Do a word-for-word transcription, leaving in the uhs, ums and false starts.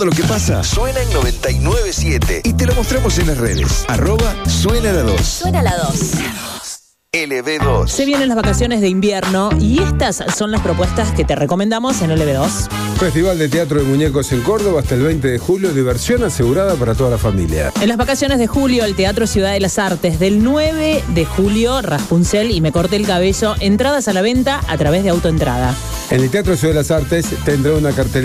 Lo que pasa suena en noventa y nueve punto siete y te lo mostramos en las redes. Arroba suena la dos. Suena la dos. L B dos. Se vienen las vacaciones de invierno y estas son las propuestas que te recomendamos en L B dos. Festival de Teatro de Muñecos en Córdoba hasta el veinte de julio, diversión asegurada para toda la familia. En las vacaciones de julio, el Teatro Ciudad de las Artes. Del nueve de julio, Raspunzel y Me corté el cabello. Entradas a la venta a través de Autoentrada. En el Teatro Ciudad de las Artes tendrá una cartelera